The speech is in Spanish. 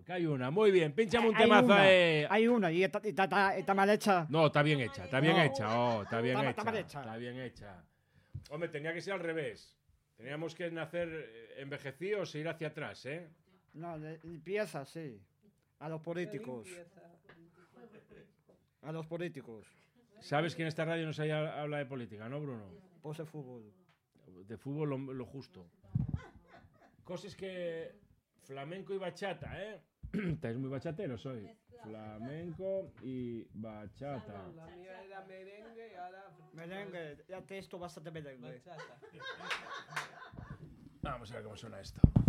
Que hay una. Muy bien, pinchame un Hay temazo una, ahí. Hay una y está mal hecha. No, está bien hecha, está bien No. hecha. Oh, está bien Está hecha. mal hecha. Está bien hecha. Hombre, tenía que ser al revés. Teníamos que nacer envejecidos e ir hacia atrás, ¿eh? No, empieza así. A los políticos. A los políticos. Sabes que en esta radio no se habla de política, ¿no, Bruno? Pues el fútbol. De fútbol lo justo. Cosas que... Flamenco y bachata, ¿eh? Estáis muy bachateros hoy. Flamenco y bachata. La mía era merengue y ahora Merengue, ya texto bastante merengue. bachata. Vamos a ver cómo suena esto.